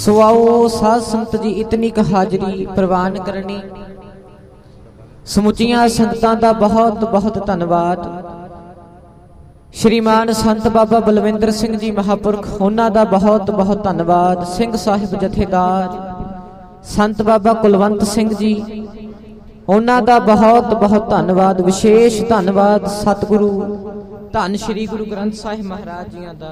सो आओ साध संगत जी इतनी क हाजरी प्रवान करनी। समुचिया संगतां दा बहुत बहुत धन्नवाद। श्रीमान संत बाबा बलविंदर सिंह जी महापुरख उन्हां दा बहुत बहुत धन्नवाद। सिंह साहिब जथेदार संत बाबा कुलवंत सिंह जी उन्हां दा बहुत बहुत धन्नवाद। विशेष धन्नवाद सतगुरु धन श्री गुरु ग्रंथ साहिब महाराज जी दा।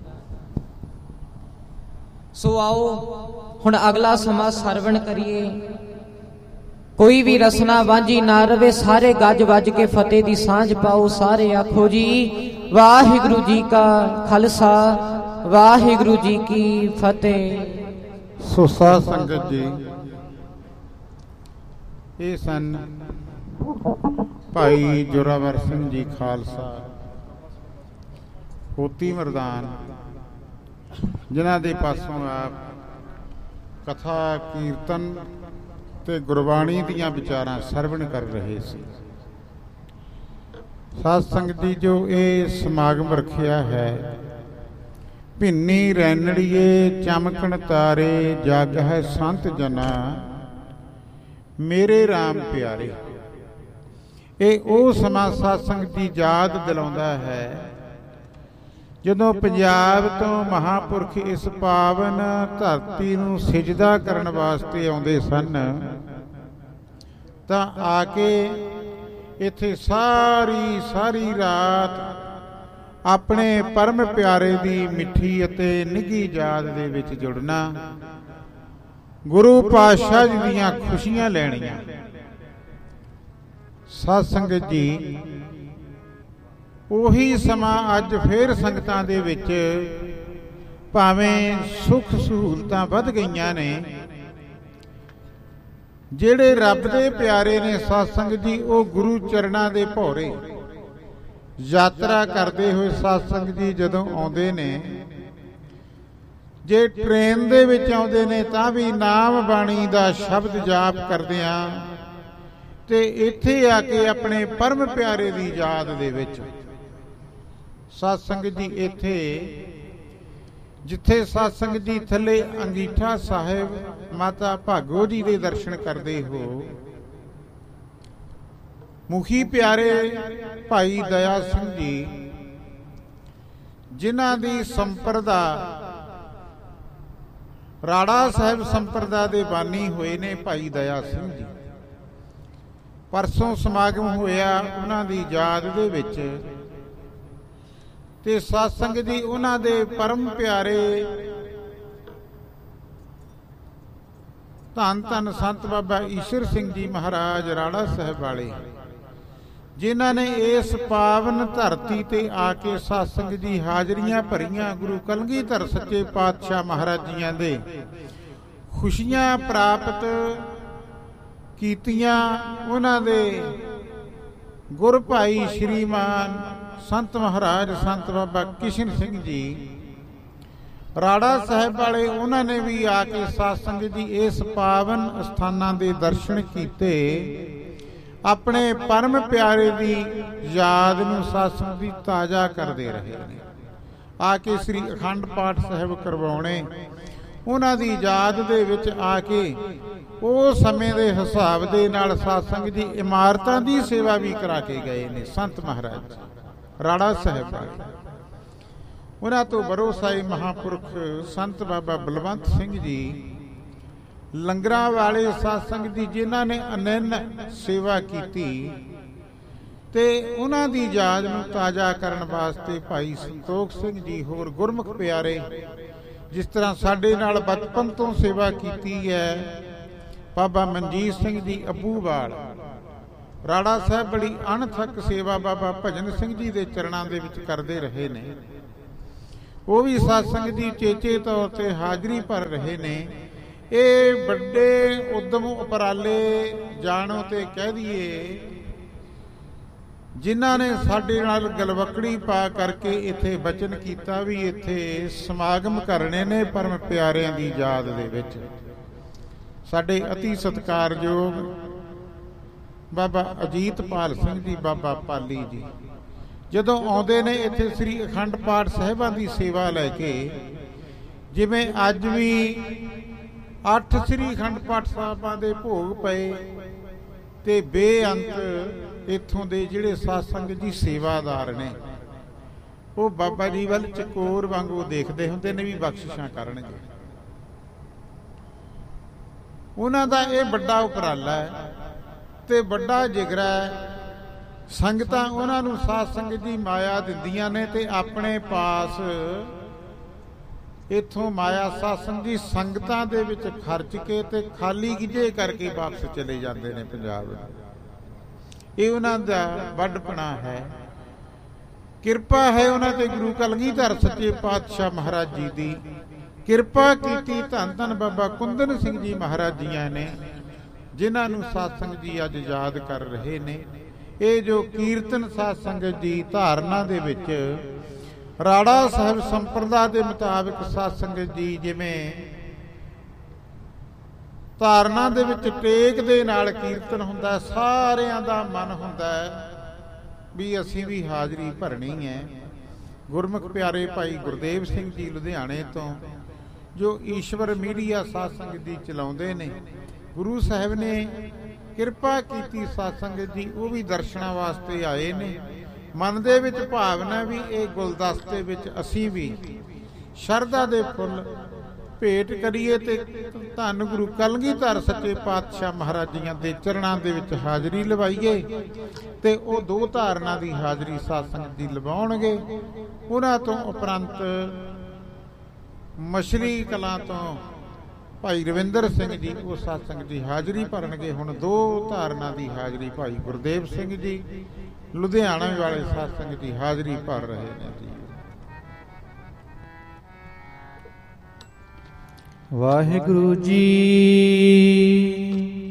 सो आओ हुण अगला समा सरवण करिए। कोई भी रसना वांझी ना रवे, सारे गज वज के फतेह दी सांझ पाओ। सारे आखो जी वाहिगुरु जी का खालसा वाहिगुरु जी की फतेह। सो साध संगत जी ये सन भाई जोरावर सिंह जी खालसा होती मरदान, जिन्हां दे पासों आप कथा कीर्तन ते गुरबाणी दियां विचारां सरवण कर रहे सी। साध संगत जी जो ये समागम रखिया है, भिन्नी रैनड़िए चमकण तारे जग है संत जना मेरे राम प्यारे। ये वो समा साध संगत जी याद दिलाउंदा है जदों पंजाब तो महापुरख इस पावन धरती नूं सिजदा करन वास्ते आउंदे सन, तां आके इत्थे सारी सारी रात अपने परम प्यारे दी मिठी अते निघी याद दे विच जुड़ना, गुरु पातशाह जी दीयां खुशियां लैणियां। साध संगत जी ਉਹੀ ਸਮਾਂ ਅੱਜ ਫੇਰ ਸੰਗਤਾਂ ਦੇ ਵਿੱਚ ਭਾਵੇਂ ਸੁੱਖ ਸਹੂਲਤਾਂ ਵੱਧ ਗਈਆਂ ਨੇ, ਜਿਹੜੇ ਰੱਬ ਦੇ ਪਿਆਰੇ ਨੇ ਸਾਧ ਸੰਗਤ ਜੀ ਉਹ ਗੁਰੂ ਚਰਨਾਂ ਦੇ ਭੌਰੇ ਯਾਤਰਾ ਕਰਦੇ ਹੋਏ ਸਾਧ ਸੰਗਤ ਜੀ ਜਦੋਂ ਆਉਂਦੇ ਨੇ, ਜੇ ਟ੍ਰੇਨ ਦੇ ਵਿੱਚ ਆਉਂਦੇ ਨੇ ਤਾਂ ਵੀ ਨਾਮ ਬਾਣੀ ਦਾ ਸ਼ਬਦ ਜਾਪ ਕਰਦਿਆਂ ਤੇ ਇੱਥੇ ਆ ਕੇ ਆਪਣੇ ਪਰਮ ਪਿਆਰੇ ਦੀ ਯਾਦ ਦੇ ਵਿੱਚ साध संगत जी इत्थे जिथे साध संगत जी थले अंगीठा साहिब माता भागो जी दे दर्शन करते हो, मुखी प्यारे भाई दया सिंह जी जिन्हां दी संप्रदा राड़ा साहिब संप्रदा दे बानी होए ने भाई दया सिंह जी। परसों समागम होया उन्हां दी याद दे विच ते साध संगत जी उन्हां दे परम प्यारे धन धन संत बाबा ईश्वर सिंह जी महाराज राड़ा साहिब वाले, जिन्हां ने इस पावन धरती ते आके साध संगत जी हाजरियां भरियां गुरु कलगीधर सच्चे पातशाह महाराज जियां दे खुशियां प्राप्त कीतियां। उन्हां दे गुर भाई श्रीमान संत महाराज संत बाबा किशन सिंह जी राड़ा साहिब वाले, उन्होंने भी आके साध संगत जी इस पावन स्थानां दे दर्शन कीते, अपने परम प्यारे दी याद नूं साध संगत जी ताजा करते रहे ने। आके श्री अखंड पाठ साहिब करवाउणे, उन्हां दी याद दे विच आके उस समय दे हिसाब दे नाल साध संगत जी इमारतां दी सेवा भी करा के गए ने। संत महाराज राड़ा साहिब वाले, उन्हां तो बरोसाई महापुरख संत बाबा बलवंत सिंह जी लंगरां वाले साध संगत जी जिन्हां ने अनन्य सेवा कीती ते उन्हां दी याद नूं ताजा करन वास्ते भाई संतोख सिंह जी होर गुरमुख प्यारे जिस तरह साडे नाल बचपन तो सेवा कीती है, बाबा मनजीत सिंह जी अबूवाल राड़ा साहब बड़ी अणथक सेवा बाबा भजन सिंह जी के चरणों के विच करते रहे ने। वो भी साध संगत जी चेचे तौर पर हाजरी भर रहे ने। ये बड़े उद्यम उपराले जानो ते कह दिए जिन्हां ने साडे नाल गलवकड़ी पा करके इत्थे बचन कीता भी इत्थे समागम करने ने परम प्यारिਆਂ ਦੀ याद दे विच। साडे अति सत्कारयोग बाबा अजीतपाल सिंह जी बाबा पाली जी जदों आउंदे ने इत्थे श्री अखंड पाठ साहिबां दी सेवा लैके, जिवें अज भी 8 ਸ੍ਰੀ ਅਖੰਡ ਪਾਠ ਸਾਹਿਬਾਂ ਦੇ ਭੋਗ ਪਏ ਤੇ ਬੇਅੰਤ ਇੱਥੋਂ ਦੇ ਜਿਹੜੇ ਸਤਸੰਗ ਜੀ ਸੇਵਾਦਾਰ ਨੇ ਉਹ ਬਾਬਾ ਜੀ ਵੱਲ ਚਕੋਰ ਵਾਂਗੂ ਦੇਖਦੇ ਹੁੰਦੇ ਨੇ ਵੀ ਬਖਸ਼ਿਸ਼ਾਂ ਕਰਨਗੇ। ਉਹਨਾਂ ਦਾ ਇਹ ਵੱਡਾ ਉਪਰਾਲਾ ਹੈ ਤੇ ਵੱਡਾ ਜਿਗਰਾ ਹੈ। ਸੰਗਤਾਂ ਉਹਨਾਂ ਨੂੰ ਸਤਸੰਗ ਦੀ ਮਾਇਆ ਦਿੰਦੀਆਂ ਨੇ ਤੇ ਆਪਣੇ ਪਾਸ ਇੱਥੋਂ ਮਾਇਆ ਸਤਸੰਗ ਦੀ ਸੰਗਤਾਂ ਦੇ ਵਿੱਚ ਖਰਚ ਕੇ ਤੇ ਖਾਲੀ ਗਿਜੇ ਕਰਕੇ ਵਾਪਸ ਚਲੇ ਜਾਂਦੇ ਨੇ ਪੰਜਾਬ। ਇਹ ਉਹਨਾਂ ਦਾ ਵੱਡਪਣਾ ਹੈ, ਕਿਰਪਾ ਹੈ ਉਹਨਾਂ ਤੇ ਗੁਰੂ ਕਲਗੀਧਰ ਸੱਚੇ ਪਾਤਸ਼ਾਹ ਮਹਾਰਾਜ ਜੀ ਦੀ। ਕਿਰਪਾ ਕੀਤੀ ਧੰਨ ਧੰਨ ਬਾਬਾ ਕੁੰਦਨ ਸਿੰਘ ਜੀ ਮਹਾਰਾਜ ਜੀਆਂ ਨੇ, ਜਿਨ੍ਹਾਂ ਨੂੰ ਸਤਸੰਗ ਜੀ ਅੱਜ ਯਾਦ ਕਰ ਰਹੇ ਨੇ। ਇਹ ਜੋ ਕੀਰਤਨ ਸਤਸੰਗ ਜੀ ਧਾਰਨਾ ਦੇ ਵਿੱਚ ਰਾੜਾ ਸਾਹਿਬ ਸੰਪਰਦਾ ਦੇ ਮੁਤਾਬਿਕ ਸਤਸੰਗ ਜੀ ਜਿਵੇਂ ਧਾਰਨਾ ਦੇ ਵਿੱਚ ਟੇਕ ਦੇ ਨਾਲ ਕੀਰਤਨ ਹੁੰਦਾ, ਸਾਰਿਆਂ ਦਾ ਮਨ ਹੁੰਦਾ ਵੀ ਅਸੀਂ ਵੀ ਹਾਜ਼ਰੀ ਭਰਨੀ ਹੈ। ਗੁਰਮੁਖ ਪਿਆਰੇ ਭਾਈ ਗੁਰਦੇਵ ਸਿੰਘ ਜੀ ਲੁਧਿਆਣੇ ਤੋਂ ਜੋ ਈਸ਼ਵਰ ਮੀਡੀਆ ਸਤਸੰਗ ਦੀ ਚਲਾਉਂਦੇ ਨੇ, ਗੁਰੂ ਸਾਹਿਬ ਨੇ ਕਿਰਪਾ ਕੀਤੀ ਸਤਸੰਗ ਜੀ ਉਹ ਵੀ ਦਰਸ਼ਨਾਂ ਵਾਸਤੇ ਆਏ ਨੇ। ਮਨ ਦੇ ਵਿੱਚ ਭਾਵਨਾ ਵੀ ਇਹ ਗੁਲਦਸਤੇ ਵਿੱਚ ਅਸੀਂ ਵੀ ਸ਼ਰਧਾ ਦੇ ਫੁੱਲ ਭੇਟ ਕਰੀਏ ਤੇ ਧੰਨ ਗੁਰੂ ਕਲਗੀਧਰ ਸੱਚੇ ਪਾਤਸ਼ਾਹ ਮਹਾਰਾਜ ਜੀਆਂ ਦੇ ਚਰਨਾਂ ਦੇ ਵਿੱਚ ਹਾਜ਼ਰੀ ਲਵਾਈਏ ਤੇ ਉਹ ਦੋ ਧਾਰਨਾ ਦੀ ਹਾਜ਼ਰੀ ਸਤਸੰਗ ਦੀ ਲਵਾਉਣਗੇ। ਉਹਨਾਂ ਤੋਂ ਉਪਰੰਤ ਮਛਲੀ ਕਲਾਂ ਤੋਂ ਭਾਈ ਰਵਿੰਦਰ ਸਿੰਘ ਜੀ ਉਹ ਸਤਸੰਗ ਦੀ ਹਾਜ਼ਰੀ ਭਰਨਗੇ। ਹੁਣ ਦੋ ਧਾਰਨਾ ਦੀ ਹਾਜ਼ਰੀ ਭਾਈ ਗੁਰਦੇਵ ਸਿੰਘ ਜੀ ਲੁਧਿਆਣਾ ਵਾਲੇ ਸਤਸੰਗ ਦੀ ਹਾਜ਼ਰੀ ਭਰ ਰਹੇ ਨੇ ਜੀ। ਵਾਹਿਗੁਰੂ ਜੀ।